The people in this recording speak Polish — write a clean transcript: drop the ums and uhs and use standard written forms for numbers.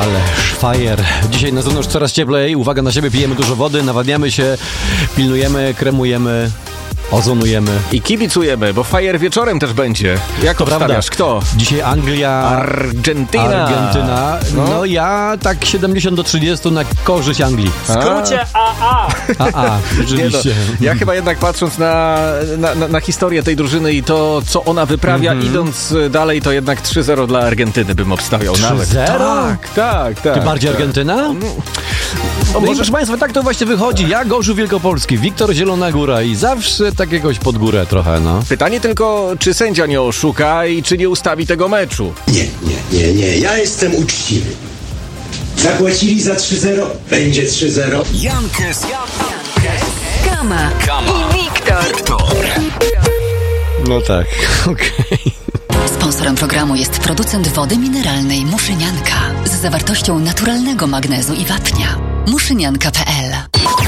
Ależ fajer. Dzisiaj na zewnątrz coraz cieplej. Uwaga na siebie, pijemy dużo wody, nawadniamy się, pilnujemy, kremujemy, ozonujemy. I kibicujemy, bo fajer wieczorem też będzie. Jak to obstawiasz? Kto? Dzisiaj Anglia, Argentyna. No ja tak 70-30 na korzyść Anglii. W skrócie AA. Rzeczywiście. Ja chyba jednak patrząc na historię tej drużyny i to, co ona wyprawia, idąc dalej, to jednak 3-0 dla Argentyny bym obstawiał. 3-0? Nawet. Tak. Ty bardziej Argentyna? No proszę Państwa, tak to właśnie wychodzi. Ja Gorzów Wielkopolski, Wiktor Zielona Góra i zawsze tak jakoś pod górę trochę, no. Pytanie tylko, czy sędzia nie oszuka i czy nie ustawi tego meczu? Nie. Ja jestem uczciwy. Zapłacili za 3-0, będzie 3-0. Jankes, Kama i Wiktor. No tak, okej. Sponsorem programu jest producent wody mineralnej Muszynianka z zawartością naturalnego magnezu i wapnia. Muszynianka.pl